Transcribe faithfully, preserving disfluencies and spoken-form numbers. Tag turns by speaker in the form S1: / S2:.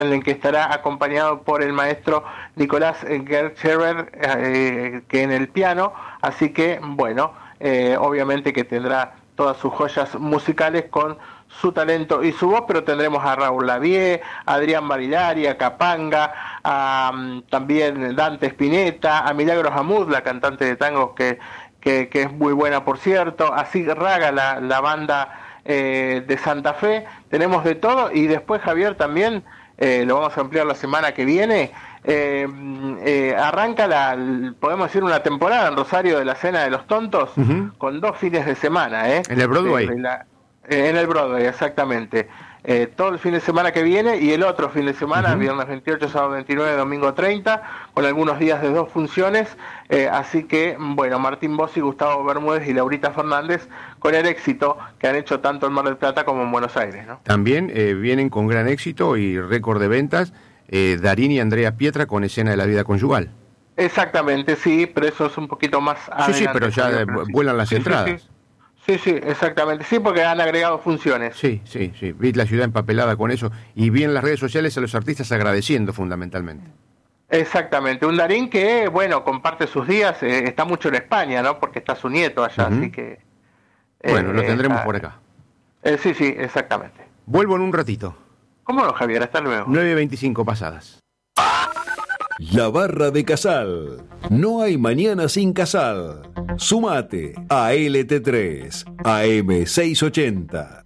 S1: en el que estará acompañado por el maestro Nicolás Gertscherer, eh, que en el piano, así que bueno, eh, obviamente que tendrá todas sus joyas musicales con su talento y su voz, pero tendremos a Raúl Lavie, a Adrián Barilari, a Capanga, a um, también Dante Spinetta, a Milagros Amud, la cantante de tangos que, que, que es muy buena por cierto, a Sig Raga, la, la banda eh, de Santa Fe, tenemos de todo, y después Javier también, eh, lo vamos a ampliar la semana que viene, eh, eh, arranca la, podemos decir una temporada en Rosario de la Cena de los Tontos, uh-huh, con dos fines de semana, ¿eh?
S2: En el Broadway.
S1: De, de la, eh, en el Broadway, exactamente. Eh, todo el fin de semana que viene y el otro fin de semana, uh-huh, viernes veintiocho, sábado veintinueve, domingo treinta, con algunos días de dos funciones, eh, así que, bueno, Martín Bossi, Gustavo Bermúdez y Laurita Fernández, con el éxito que han hecho tanto en Mar del Plata como en Buenos Aires, ¿no?
S2: También eh, vienen con gran éxito y récord de ventas eh, Darín y Andrea Pietra con Escena de la Vida Conyugal.
S1: Exactamente, sí, pero eso es un poquito más adelante.
S2: Sí, sí, pero ya eh, vuelan las
S1: sí,
S2: entradas.
S1: Sí, sí. Sí, sí, exactamente. Sí, porque han agregado funciones.
S2: Sí, sí, sí. Vi la ciudad empapelada con eso. Y vi en las redes sociales a los artistas agradeciendo fundamentalmente.
S1: Exactamente. Un Darín que, bueno, comparte sus días. Eh, está mucho en España, ¿no? Porque está su nieto allá, uh-huh, así que...
S2: Eh, bueno, lo tendremos
S1: está,
S2: por acá.
S1: Eh, sí, sí, exactamente.
S2: Vuelvo en un ratito.
S1: ¿Cómo no, Javier? Hasta luego.
S2: nueve veinticinco pasadas.
S3: La Barra de Casal. No hay mañana sin Casal. Sumate a L T tres, A M seiscientos ochenta.